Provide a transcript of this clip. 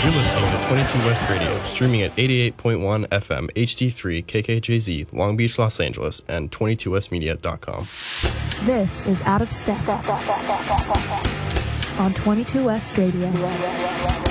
You're listening to 22 West Radio, streaming at 88.1 FM, HD3, KKJZ, Long Beach, Los Angeles, and 22westmedia.com. This is Out of Step on 22 West Radio.